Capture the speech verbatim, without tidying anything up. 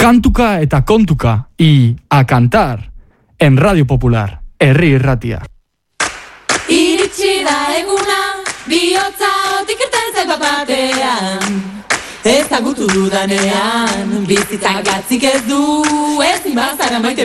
Kantuka eta kontuka, y a cantar, en Radio Popular, herri irratia. Iritsi da eguna, bihotza otik irten zen batean. Ezagutu dudanean, bizitza gatzik ez du, ezin bazara maite